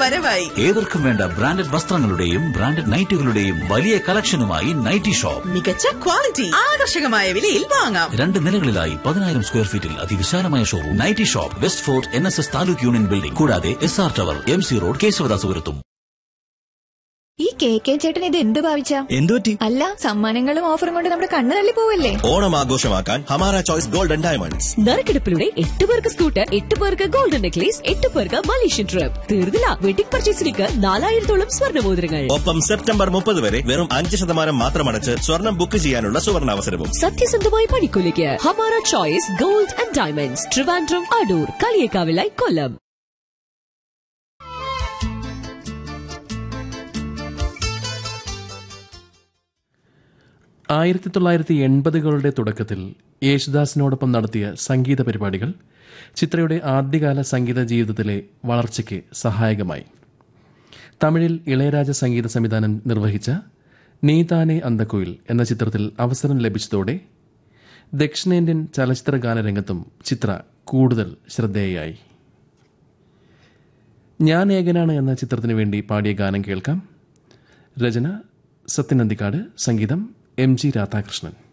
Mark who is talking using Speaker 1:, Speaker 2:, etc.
Speaker 1: വരവായി.
Speaker 2: ഏവർക്കും വേണ്ട ബ്രാൻഡഡ് വസ്ത്രങ്ങളുടെയും ബ്രാൻഡഡ് നൈറ്റുകളുടെയും വലിയ കളക്ഷനുമായി നൈറ്റി ഷോപ്പ്.
Speaker 1: മികച്ച ക്വാളിറ്റി, ആകർഷകമായ വിലയിൽ വാങ്ങാം.
Speaker 2: 2 നിലകളിലായി 10,000 സ്ക്വയർ ഫീറ്റിൽ അതിവിശാലമായ showroom. Nightie shop, west fort NSS taluk union building, കൂടാതെ SR ടവർ, MC റോഡ്, കേശവദാസപുരത്തും.
Speaker 3: ഈ KK ചേട്ടൻ ഇത് എന്ത് ഭാവിച്ചാ?
Speaker 4: എന്തുപറ്റി?
Speaker 3: അല്ല, സമ്മാനങ്ങളും ഓഫറും കൊണ്ട് നമ്മുടെ കണ്ണ് തള്ളി പോവല്ലേ?
Speaker 4: ഓണം ആഘോഷമാക്കാൻ Hamara choice gold and diamonds.
Speaker 5: നറുക്കെടുപ്പിലൂടെ 8 പേർക്ക് സ്കൂട്ടർ, 8 പേർക്ക് ഗോൾഡൻ നെക്ലേസ്, 8 പേർക്ക് മലേഷ്യൻ ട്രിപ്പ്. തീർന്നില്ല, വെഡിംഗ് പർച്ചേസിലേക്ക് 4000-ഓളം സ്വർണ്ണമോതിരങ്ങൾ.
Speaker 4: ഒപ്പം സെപ്റ്റംബർ 30 വരെ വെറും 5% മാത്രമടച്ച് സ്വർണം ബുക്ക് ചെയ്യാനുള്ള സുവർണാവസരവും.
Speaker 5: സത്യസന്ധമായ പണിക്കൂലിക്ക് Hamara choice gold and diamonds, Trivandrum, Adoor, കളിയേക്കാവിലായി, കൊല്ലം.
Speaker 6: 1980കളുടെ തുടക്കത്തിൽ യേശുദാസിനോടൊപ്പം നടത്തിയ സംഗീത പരിപാടികൾ ചിത്രയുടെ ആദ്യകാല സംഗീത ജീവിതത്തിലെ വളർച്ചയ്ക്ക് സഹായകമായി. തമിഴിൽ ഇളയരാജ സംഗീത സംവിധാനം നിർവഹിച്ച നീതാനെ അന്തക്കുയിൽ എന്ന ചിത്രത്തിൽ അവസരം ലഭിച്ചതോടെ ദക്ഷിണേന്ത്യൻ ചലച്ചിത്ര ഗാനരംഗത്തും ചിത്ര കൂടുതൽ ശ്രദ്ധേയയായി. ഞാൻ ഏകനാണ് എന്ന ചിത്രത്തിനു വേണ്ടി പാടിയ ഗാനം കേൾക്കാം. രചന സത്യനന്ദിക്കാട്, സംഗീതം MG രാധാകൃഷ്ണൻ.